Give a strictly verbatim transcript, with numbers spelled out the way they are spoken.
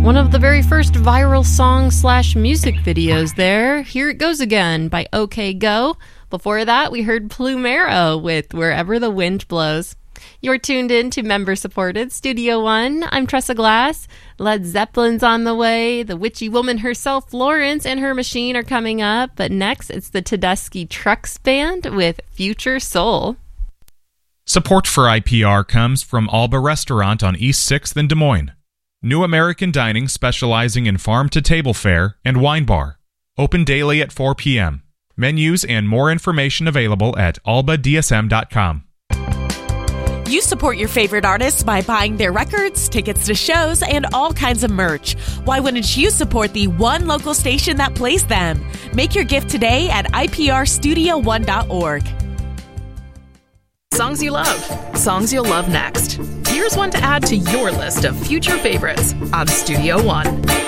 One of the very first viral songs slash music videos there, Here It Goes Again by OK Go. Before that, we heard Plumero with Wherever the Wind Blows. You're tuned in to member-supported Studio One. I'm Tressa Glass. Led Zeppelin's on the way. The witchy woman herself, Florence, and her machine are coming up. But next, it's the Tedeschi Trucks Band with Future Soul. Support for I P R comes from Alba Restaurant on East sixth in Des Moines. New American Dining specializing in farm-to-table fare and wine bar. Open daily at four p.m. Menus and more information available at alba d s m dot com. You support your favorite artists by buying their records, tickets to shows, and all kinds of merch. Why wouldn't you support the one local station that plays them? Make your gift today at i p r studio one dot org. Songs you love. Songs you'll love next. Here's one to add to your list of future favorites on Studio One.